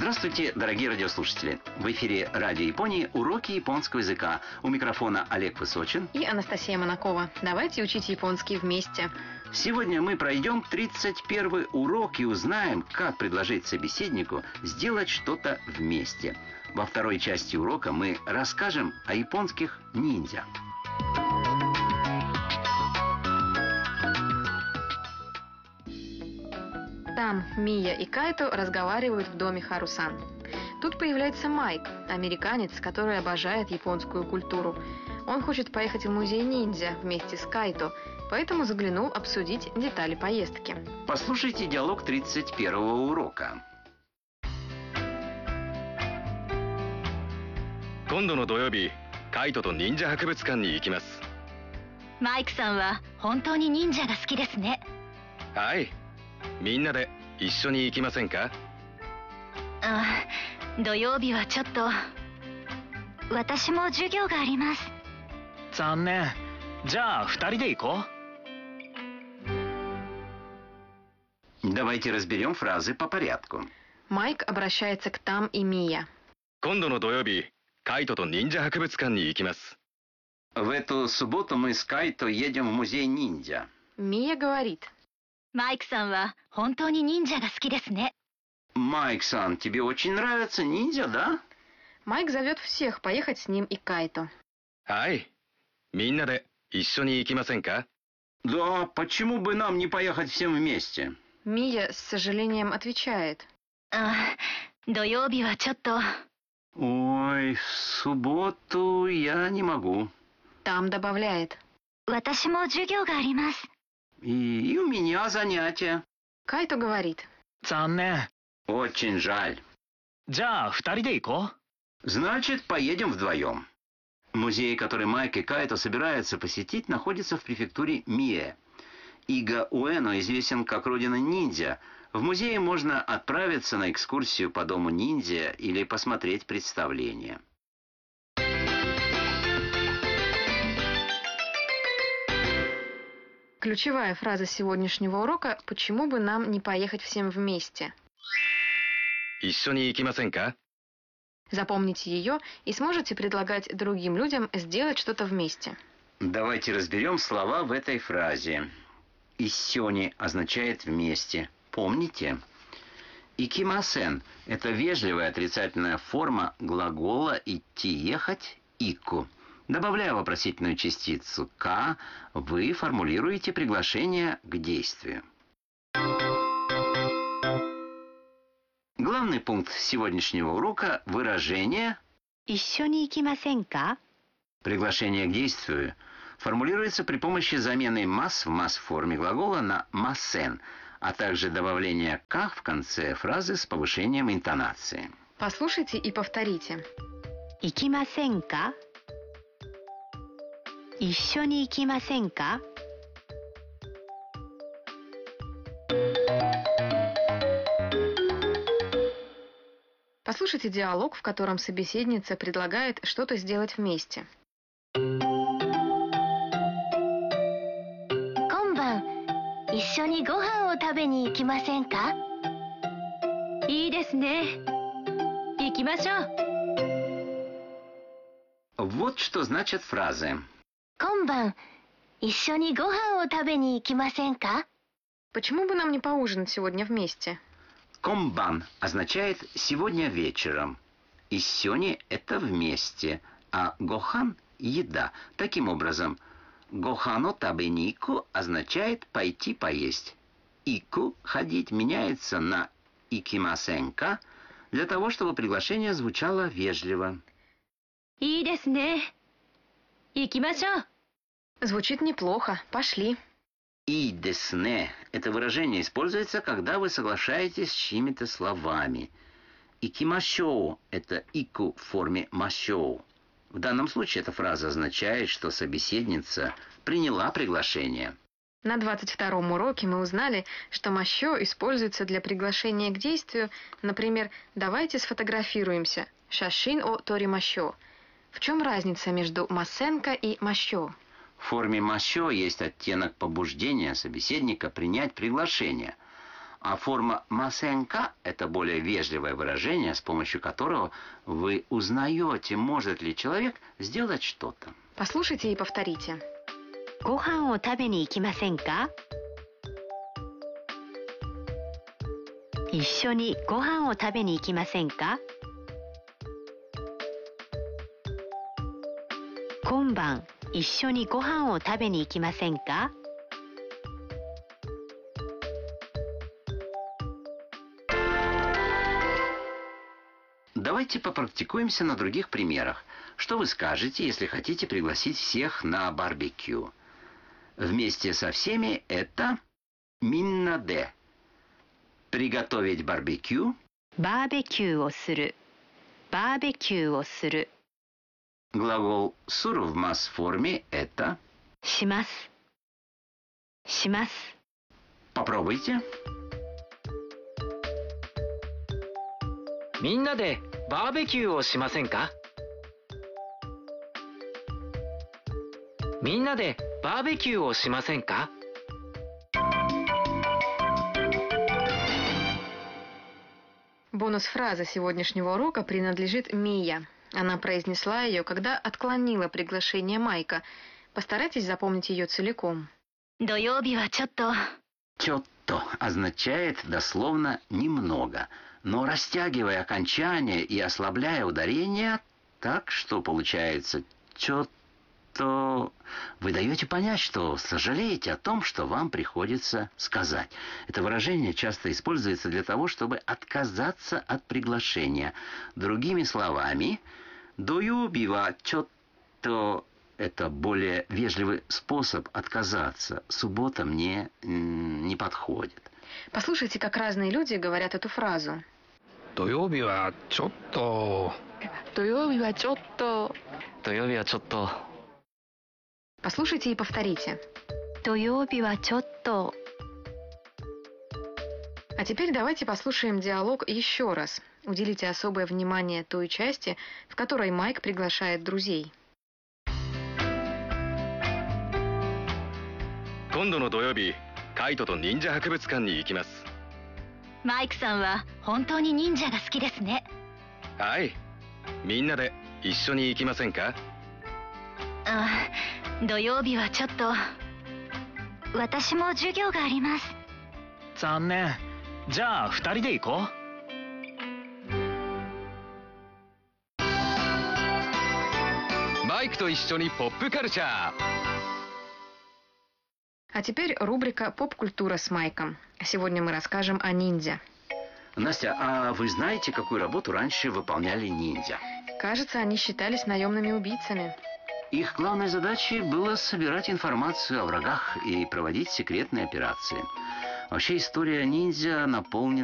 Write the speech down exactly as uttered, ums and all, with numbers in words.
Здравствуйте, дорогие радиослушатели! В эфире Радио Японии уроки японского языка. У микрофона Олег Высочин и Анастасия Монакова. Давайте учить японский вместе. Сегодня мы пройдем тридцать первый урок и узнаем, как предложить собеседнику сделать что-то вместе. Во второй части урока мы расскажем о японских ниндзя. Там Мия и Кайто разговаривают в доме Харусан. Тут появляется Майк, американец, который обожает японскую культуру. Он хочет поехать в музей ниндзя вместе с Кайто, поэтому заглянул обсудить детали поездки. Послушайте диалог тридцать первого урока. 今度の土曜日、カイトと忍者博物館に行きます。 マイクさんは本当に忍者が好きですね。 はい。みんなで一緒に行きませんか？ あ、土曜日はちょっと。私も授業があります。 残念。じゃあ二人で行こう。 Давайте разберем фразы по порядку. Майк обращается к Там и Мия. 今度の土曜日、カイトと忍者博物館に行きます。 В эту субботу мы с Кайто едем в музей ниндзя. Мия говорит. マイクさんは本当に忍者が好きですね。 Майк-сан, тебе очень нравятся ниндзя, да? Майк зовет всех поехать с ним и Кайто. はい。みんなで一緒に行きませんか？ Да, почему бы нам не поехать всем вместе? Мия с сожалением отвечает. あ、土曜日はちょっと。 Ой, в субботу я не могу. Там добавляет. 私も授業があります。 И, и у меня занятия. Кайто говорит. 残念。 Очень жаль. じゃあ二人で行こう。 Значит, поедем вдвоем. Музей, который Майк и Кайто собираются посетить, находится в префектуре Мие. Ига Уэно известен как родина ниндзя. В музее можно отправиться на экскурсию по дому ниндзя или посмотреть представление. Ключевая фраза сегодняшнего урока «Почему бы нам не поехать всем вместе?» 一緒に行きませんか？ Запомните ее и сможете предлагать другим людям сделать что-то вместе. Давайте разберем слова в этой фразе. «Иссёни» означает «вместе». Помните? «Икимасен» — это вежливая отрицательная форма глагола «идти», «ехать» «ику». Добавляя вопросительную частицу «ка», вы формулируете приглашение к действию. Главный пункт сегодняшнего урока – выражение 一緒に行きませんか? Приглашение к действию формулируется при помощи замены «мас» в «мас» форме глагола на «масен», а также добавления «ка» в конце фразы с повышением интонации. Послушайте и повторите. 行きませんか? 一緒に行きませんか? Послушайте диалог, в котором собеседница предлагает что-то сделать вместе. 今晩一緒にご飯を食べに行きませんか? いいですね。行きましょう。 Вот что значат фразы. 今晩一緒にご飯を食べに行きませんか? Почему бы нам не поужинать сегодня вместе? «Комбан» означает «сегодня вечером». «Иссёни» — это «вместе», а «гохан» — «еда». Таким образом, «гохано табенику» означает «пойти поесть». «Ику» — «ходить» меняется на «икимасенка» для того, чтобы приглашение звучало вежливо. いいですね。行きましょう。 Звучит неплохо. Пошли. «И десне» — это выражение используется, когда вы соглашаетесь с чьими-то словами. «Икимашоу» — это «ику» в форме «машоу». В данном случае эта фраза означает, что собеседница приняла приглашение. На двадцать втором уроке мы узнали, что «мащо» используется для приглашения к действию, например, «давайте сфотографируемся» – «шашин о торимащо». В чем разница между «масенка» и «мащо»? В форме «мащо» есть оттенок побуждения собеседника принять приглашение, А форма «масенка» — это более вежливое выражение, с помощью которого вы узнаете, может ли человек сделать что-то. Послушайте и повторите. ご飯を食べに行きませんか一緒にご飯を食べに行きませんか今晩一緒にご飯を食べに行きませんか Давайте попрактикуемся на других примерах. Что вы скажете, если хотите пригласить всех на барбекю? Вместе со всеми это миннаде. Приготовить барбекю. バーベキューをするバーベキューをする Глагол «сур» в масс-форме это. しますします Попробуйте. みんなでバーベキューをしませんかみんなでバーベキューをしませんか Бонус-фраза сегодняшнего урока принадлежит Мия. Она произнесла ее, когда отклонила приглашение Майка. Постарайтесь запомнить ее целиком. 土曜日はちょっと «Чотто» означает дословно «немного», но растягивая окончание и ослабляя ударение так, что получается «чотто», вы даете понять, что сожалеете о том, что вам приходится сказать. Это выражение часто используется для того, чтобы отказаться от приглашения. Другими словами, «доёби ва чотто» — это более вежливый способ отказаться. Суббота мне м, не подходит. Послушайте, как разные люди говорят эту фразу. 土曜日はちょっと «Туёби ва чотто». 土曜日はちょっと Послушайте и повторите. 土曜日はちょっと А теперь давайте послушаем диалог еще раз. Уделите особое внимание той части, в которой Майк приглашает друзей. 今度の土曜日カイトと忍者博物館に行きます。 マイクさんは本当に忍者が好きですね。 はい、みんなで一緒に行きませんか？ あ、土曜日はちょっと私も授業があります。 残念。じゃあふたりで行こう。マイクと一緒にポップカルチャー。 А теперь рубрика «Поп-культура с Майком». Сегодня мы расскажем о ниндзя. Настя, а вы знаете, какую работу раньше выполняли ниндзя? Кажется, они считались наемными убийцами. Их главной задачей было собирать информацию о врагах и проводить секретные операции. Вообще история ниндзя наполнена